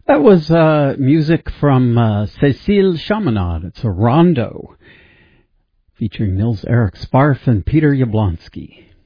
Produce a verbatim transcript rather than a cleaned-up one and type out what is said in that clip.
That was uh, music from uh, Cécile Chaminade. It's a rondo featuring Nils Erik Sparf and Peter Yablonsky.